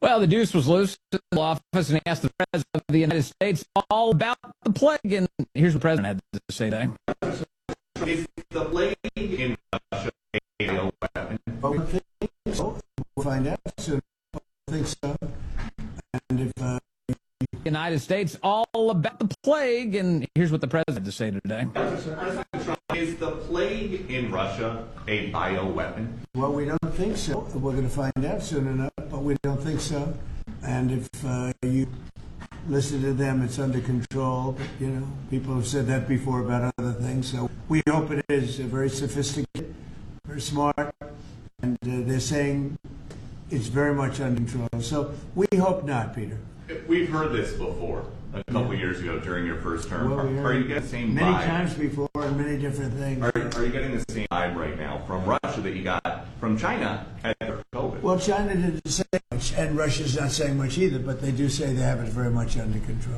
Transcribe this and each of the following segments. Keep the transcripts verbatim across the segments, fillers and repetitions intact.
Well, the deuce was loose in the office, and he asked the president of the United States all about the plague. And here's what the president had to say today. Is the plague in Russia a bioweapon? Well, we think so. We'll find out soon. I think so. And if uh, The United States all about the plague. And here's what the president had to say today. President Trump, is the plague in Russia a bioweapon? well, we don't think so. We're going to find out soon enough, but we don't think so. And if uh, you listen to them, it's under control. But, you know, people have said that before about other things. So we hope it is very sophisticated, very smart, and uh, they're saying it's very much under control. So we hope not, Peter. We've heard this before a couple Yeah. years ago during your first term. Well, we are, heard are you getting the same many vibe? times before and many different things. Are, are you getting the same vibe right now from Russia that you got from China after COVID? Well, China didn't say much, and Russia's not saying much either, but they do say they have it very much under control.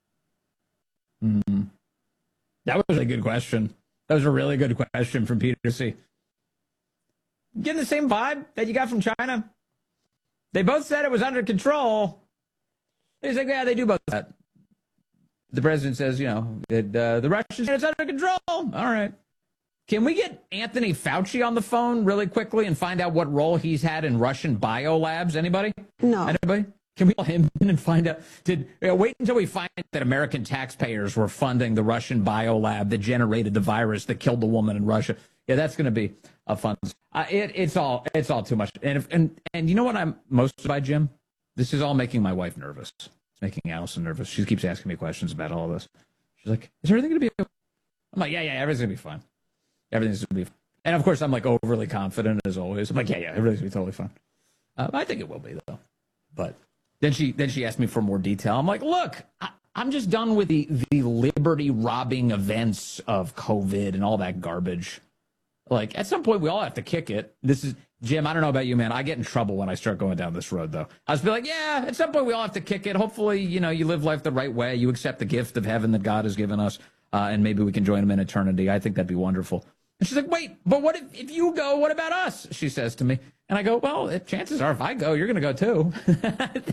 Mm-hmm. That was a good question. That was a really good question from Peter C. Getting the same vibe that you got from China? They both said it was under control. He's like, yeah, they do both that. The president says, you know, that uh, the Russians, it's under control. All right. Can we get Anthony Fauci on the phone really quickly and find out what role he's had in Russian biolabs? Anybody? No. Anybody? Can we call him in and find out? Did uh, wait until we find that American taxpayers were funding the Russian biolab that generated the virus that killed the woman in Russia? Yeah, that's going to be a fun. Uh, it, it's all it's all too much. And if, and and you know what I'm most by, Jim? This is all making my wife nervous. It's making Allison nervous. She keeps asking me questions about all this. She's like, "Is everything going to be okay?" I'm like, "Yeah, yeah, everything's going to be fine. Everything's going to be fine." And of course, I'm like overly confident as always. I'm like, "Yeah, yeah, everything's going to be totally fine." Uh, I think it will be though. But then she then she asked me for more detail. I'm like, "Look, I, I'm just done with the the liberty robbing events of COVID and all that garbage. Like, at some point, we all have to kick it. This is, Jim, I don't know about you, man. I get in trouble when I start going down this road, though. I was be like, yeah, at some point, we all have to kick it. Hopefully, you know, you live life the right way. You accept the gift of heaven that God has given us, uh, and maybe we can join him in eternity. I think that'd be wonderful. And she's like, wait, but what if, if you go, what about us? She says to me. And I go, well, chances are if I go, you're going to go too.